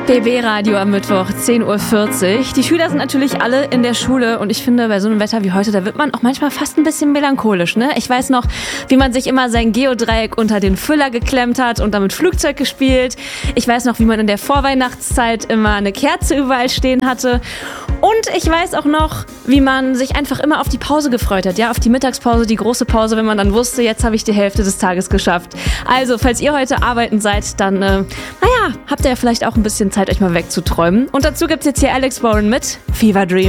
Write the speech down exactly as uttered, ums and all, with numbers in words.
B B-Radio am Mittwoch, zehn Uhr vierzig. Die Schüler sind natürlich alle in der Schule und ich finde, bei so einem Wetter wie heute, da wird man auch manchmal fast ein bisschen melancholisch, ne? Ich weiß noch, wie man sich immer sein Geodreieck unter den Füller geklemmt hat und damit Flugzeug gespielt. Ich weiß noch, wie man in der Vorweihnachtszeit immer eine Kerze überall stehen hatte. Und ich weiß auch noch, wie man sich einfach immer auf die Pause gefreut hat, ja, auf die Mittagspause, die große Pause, wenn man dann wusste, jetzt habe ich die Hälfte des Tages geschafft. Also, falls ihr heute arbeiten seid, dann, äh, naja, habt ihr ja vielleicht auch ein bisschen Zeit, euch mal wegzuträumen. Und dazu gibt's jetzt hier Alex Warren mit Fever Dream.